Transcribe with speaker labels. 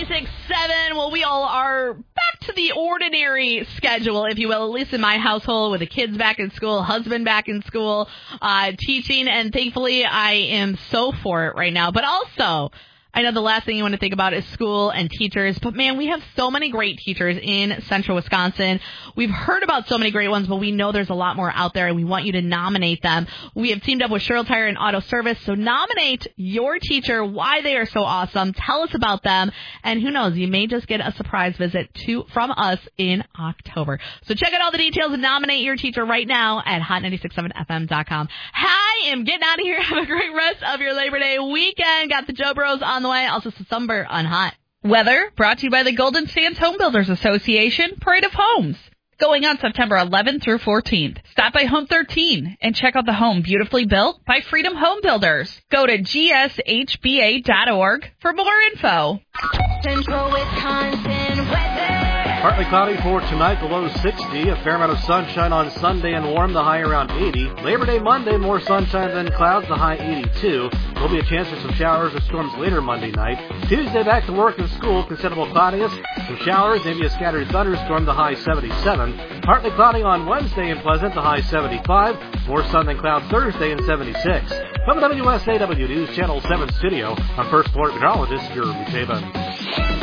Speaker 1: 96.7. Well, we all are back to the ordinary schedule, if you will, at least in my household, with the kids back in school, husband back in school, teaching, and thankfully I am so for it right now. But also, I know the last thing you want to think about is school and teachers, but man, we have so many great teachers in central Wisconsin. We've heard about so many great ones, but we know there's a lot more out there, and we want you to nominate them. We have teamed up with Sherrill Tire and Auto Service, so nominate your teacher, why they are so awesome. Tell us about them, and who knows, you may just get a surprise visit from us in October. So check out all the details and nominate your teacher right now at hot967fm.com. I am getting out of here. Have a great rest of your Labor Day weekend. Got the Joe Bros on the way. Also some sunburn on Hot.
Speaker 2: Weather brought to you by the Golden Sands Home Builders Association Parade of Homes, going on September 11th through 14th. Stop by Home 13 and check out the home beautifully built by Freedom Home Builders. Go to gshba.org for more info.
Speaker 3: Central Wisconsin weather.
Speaker 4: Partly cloudy for tonight, the low 60. A fair amount of sunshine on Sunday and warm, the high around 80. Labor Day Monday, more sunshine than clouds, the high 82. There'll be a chance for some showers or storms later Monday night. Tuesday, back to work and school, considerable cloudiness. Some showers, maybe a scattered thunderstorm, the high 77. Partly cloudy on Wednesday and pleasant, the high 75. More sun than clouds Thursday and 76. From the WSAW News Channel 7 studio, I'm First Floor Meteorologist Jeremy Taven.